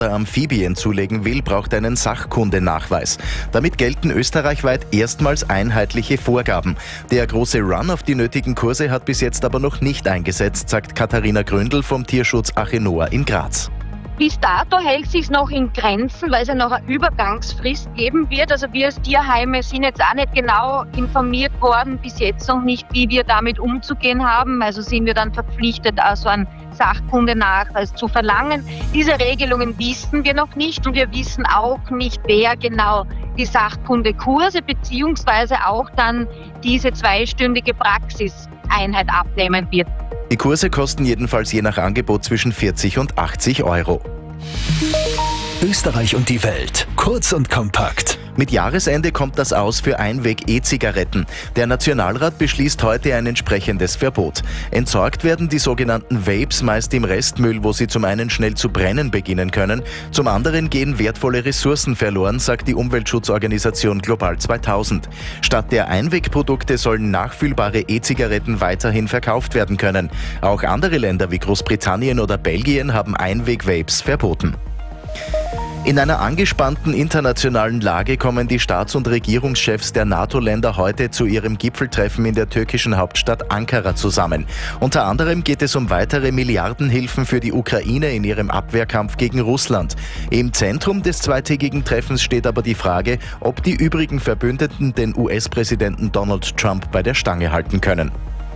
Amphibien zulegen will, braucht einen Sachkundenachweis. Damit gelten österreichweit erstmals einheitliche Vorgaben. Der große Run auf die nötigen Kurse hat bis jetzt aber noch nicht eingesetzt, sagt Katharina Gründl vom Tierschutz Achenoa in Graz. Bis dato hält sich noch in Grenzen, weil es ja noch eine Übergangsfrist geben wird. Also wir als Tierheime sind jetzt auch nicht genau informiert worden, bis jetzt noch nicht, wie wir damit umzugehen haben. Also sind wir dann verpflichtet, also einen Sachkundenachweis zu verlangen. Diese Regelungen wissen wir noch nicht und wir wissen auch nicht, wer genau die Sachkundekurse beziehungsweise auch dann diese 2-stündige Praxiseinheit abnehmen wird. Die Kurse kosten jedenfalls je nach Angebot zwischen 40 und 80 Euro. Österreich und die Welt. Kurz und kompakt. Mit Jahresende kommt das Aus für Einweg-E-Zigaretten. Der Nationalrat beschließt heute ein entsprechendes Verbot. Entsorgt werden die sogenannten Vapes meist im Restmüll, wo sie zum einen schnell zu brennen beginnen können, zum anderen gehen wertvolle Ressourcen verloren, sagt die Umweltschutzorganisation Global 2000. Statt der Einwegprodukte sollen nachfüllbare E-Zigaretten weiterhin verkauft werden können. Auch andere Länder wie Großbritannien oder Belgien haben Einweg-Vapes verboten. In einer angespannten internationalen Lage kommen die Staats- und Regierungschefs der NATO-Länder heute zu ihrem Gipfeltreffen in der türkischen Hauptstadt Ankara zusammen. Unter anderem geht es um weitere Milliardenhilfen für die Ukraine in ihrem Abwehrkampf gegen Russland. Im Zentrum des zweitägigen Treffens steht aber die Frage, ob die übrigen Verbündeten den US-Präsidenten Donald Trump bei der Stange halten können.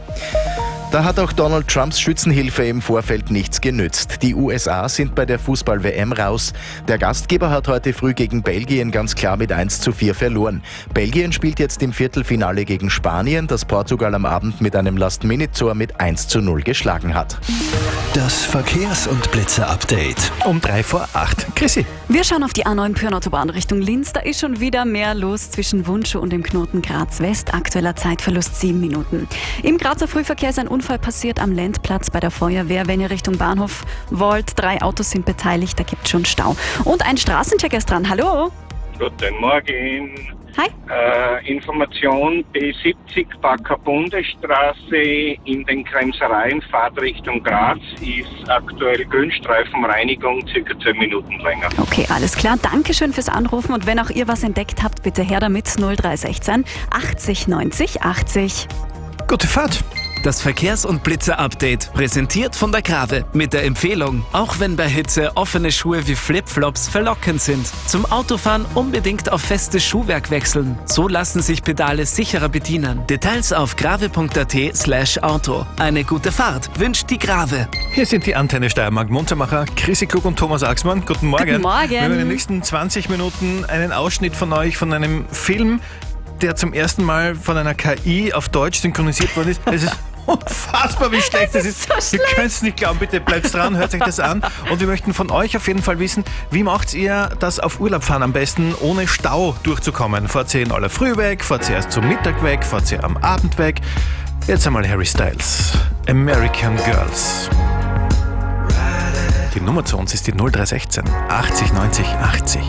Da hat auch Donald Trumps Schützenhilfe im Vorfeld nichts genützt. Die USA sind bei der Fußball-WM raus. Der Gastgeber hat heute früh gegen Belgien ganz klar mit 1:4 verloren. Belgien spielt jetzt im Viertelfinale gegen Spanien, das Portugal am Abend mit einem Last-Minute-Tor mit 1:0 geschlagen hat. Das Verkehrs- und Blitzer-Update. Um 7:45. Chrissy. Wir schauen auf die A9 Pyhrn-Autobahn Richtung Linz. Da ist schon wieder mehr los zwischen Wunschau und dem Knoten Graz West. Aktueller Zeitverlust 7 Minuten. Im Grazer Frühverkehr ist ein Unfall passiert am Lendplatz bei der Feuerwehr. Wenn ihr Richtung Bahnhof wollt, 3 Autos sind beteiligt, da gibt es schon Stau. Und ein Straßenchecker ist dran. Hallo. Guten Morgen. Hi. Information B70 Backer Bundesstraße in den Kremsereien, Fahrtrichtung Graz, ist aktuell Grünstreifenreinigung, circa 10 Minuten länger. Okay, alles klar. Dankeschön fürs Anrufen. Und wenn auch ihr was entdeckt habt, bitte her damit 0316 80 90 80. Gute Fahrt. Das Verkehrs- und Blitzer-Update, präsentiert von der Grave, mit der Empfehlung, auch wenn bei Hitze offene Schuhe wie Flipflops verlockend sind. Zum Autofahren unbedingt auf festes Schuhwerk wechseln. So lassen sich Pedale sicherer bedienen. Details auf grave.at/auto. Eine gute Fahrt wünscht die Grave. Hier sind die Antenne Steiermark Muntermacher, Chrissy Klug und Thomas Axmann. Guten Morgen. Guten Morgen. Wir haben in den nächsten 20 Minuten einen Ausschnitt von euch, von einem Film, der zum ersten Mal von einer KI auf Deutsch synchronisiert worden ist. Es ist unfassbar, wie schlecht das ist. So Ihr könnt es nicht glauben, bitte bleibt dran, hört euch das an. Und wir möchten von euch auf jeden Fall wissen, wie macht ihr das auf Urlaub fahren am besten, ohne Stau durchzukommen? Fahrt ihr in aller Früh weg, fahrt ihr erst zum Mittag weg, fahrt ihr am Abend weg? Jetzt einmal Harry Styles, American Girls. Die Nummer zu uns ist die 0316 80 90 80.